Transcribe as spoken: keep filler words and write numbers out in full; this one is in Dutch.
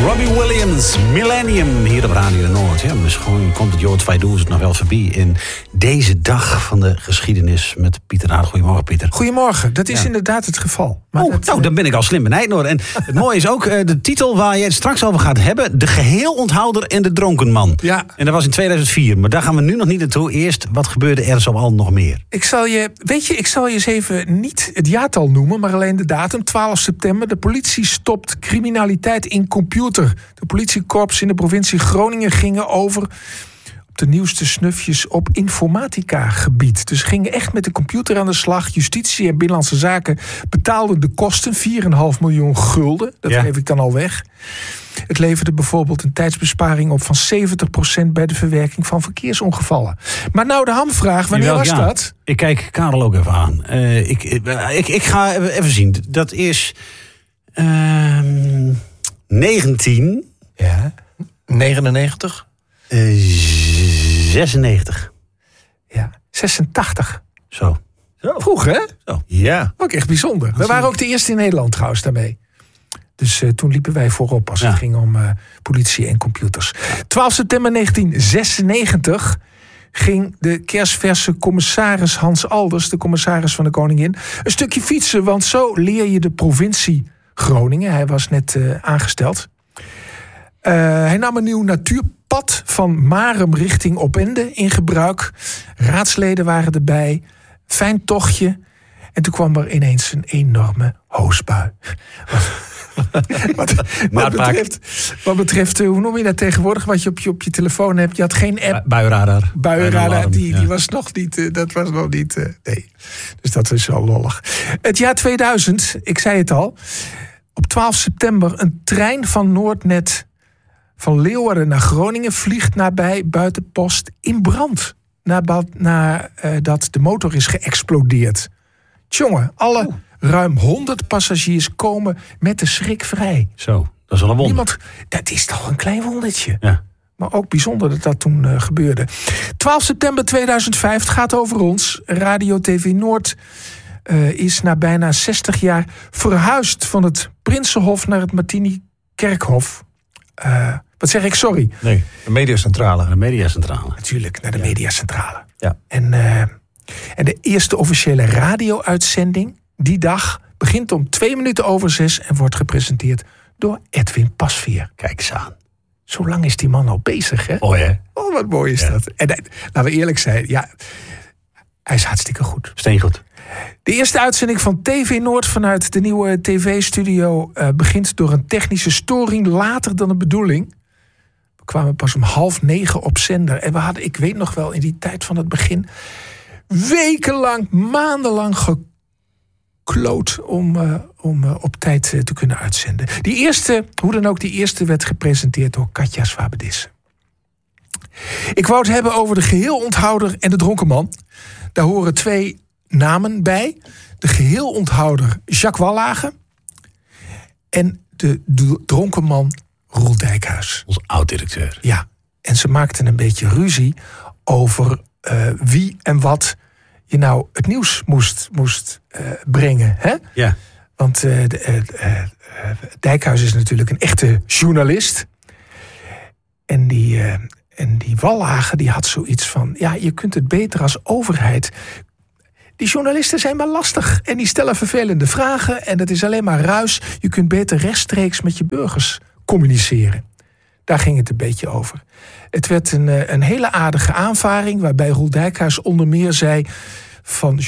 Robbie Williams, Millennium, hier op Radio Noord. Ja, misschien komt het jaar tweeduizend nog wel voorbij in deze dag van de geschiedenis met Pieter Aert. Goedemorgen, Pieter. Goedemorgen, dat is ja. inderdaad het geval. Maar oh, dat, nou, dan ben ik al slim benijd, hoor. En het mooie is ook uh, de titel waar je het straks over gaat hebben: De Geheelonthouder en de Dronkenman. Ja. En dat was in tweeduizend vier, maar daar gaan we nu nog niet naartoe. Eerst, wat gebeurde er zo al nog meer? Ik zal je, weet je, ik zal je eens even niet het jaartal noemen, maar alleen de datum. twaalf september. De politie stopt criminaliteit in computer. De politiekorps in de provincie Groningen gingen over op de nieuwste snufjes op informatica-gebied. Dus gingen echt met de computer aan de slag. Justitie en Binnenlandse Zaken betaalden de kosten, vier komma vijf miljoen gulden. Dat ja. geef ik dan al weg. Het leverde bijvoorbeeld een tijdsbesparing op van zeventig procent bij de verwerking van verkeersongevallen. Maar nou de hamvraag, wanneer Jawel, was ja. dat? Ik kijk Karel ook even aan. Uh, ik, ik, ik ga even zien. Dat is uh, negentien... Ja. negenennegentig? Uh, zesennegentig. Ja, zesentachtig. Zo. Zo. Vroeg, hè? Zo. Ja. Ook echt bijzonder. We waren ook de eerste in Nederland trouwens daarmee. Dus uh, toen liepen wij voorop als ja. het ging om uh, politie en computers. twaalf september negentien zesennegentig ging de kerstverse commissaris Hans Alders, de commissaris van de Koningin, een stukje fietsen. Want zo leer je de provincie Groningen. Hij was net uh, aangesteld. Uh, hij nam een nieuw natuurpad van Marum richting Opende in gebruik. Raadsleden waren erbij. Fijn tochtje. En toen kwam er ineens een enorme hoosbui. wat, wat, betreft, wat betreft, hoe noem je dat tegenwoordig? Wat je op je, op je telefoon hebt. Je had geen app. Buienradar. Buienradar, die, ja. die was nog niet. Uh, dat was nog niet. Uh, nee. Dus dat is wel lollig. Het jaar tweeduizend, ik zei het al. Op twaalf september een trein van Noordnet van Leeuwarden naar Groningen vliegt nabij buitenpost in brand. Nadat na, uh, dat de motor is geëxplodeerd. Tjonge, alle Oeh. ruim honderd passagiers komen met de schrik vrij. Zo, dat is wel een wonder. Niemand, dat is toch een klein wondertje. Ja. Maar ook bijzonder dat dat toen uh, gebeurde. twaalf september tweeduizend vijf, het gaat over ons. Radio T V Noord uh, is na bijna zestig jaar verhuisd van het Prinsenhof naar het Martini-kerkhof. Uh, wat zeg ik? Sorry. Nee, de mediacentrale. De mediacentrale. Natuurlijk, naar de ja. mediacentrale. Ja. En, uh, en de eerste officiële radio-uitzending die dag begint om twee minuten over zes en wordt gepresenteerd door Edwin Pasveer. Kijk eens aan. Zo lang is die man al bezig, hè? Oh, hè? Oh, wat mooi is ja. dat. En uh, laten we eerlijk zijn, ja, hij is hartstikke goed. Steengoed. De eerste uitzending van T V Noord vanuit de nieuwe tv-studio uh, begint door een technische storing later dan de bedoeling. We kwamen pas om half negen op zender. En we hadden, ik weet nog wel, in die tijd van het begin wekenlang, maandenlang gekloot om, uh, om uh, op tijd uh, te kunnen uitzenden. Die eerste, hoe dan ook, die eerste werd gepresenteerd door Katja Swabedisse. Ik wou het hebben over de geheelonthouder en de dronkenman. Daar horen twee namen bij. De geheelonthouder Jacques Wallage en de d- dronkenman Roel Dijkhuis. Onze oud-directeur. Ja, en ze maakten een beetje ruzie over uh, wie en wat je nou het nieuws moest, moest uh, brengen. Hè? Ja. Want uh, de, uh, uh, Dijkhuis is natuurlijk een echte journalist. En die, uh, en die Wallage die had zoiets van, ja, je kunt het beter als overheid. Die journalisten zijn maar lastig en die stellen vervelende vragen en het is alleen maar ruis. Je kunt beter rechtstreeks met je burgers communiceren. Daar ging het een beetje over. Het werd een, een hele aardige aanvaring waarbij Roel Dijkhuis onder meer zei van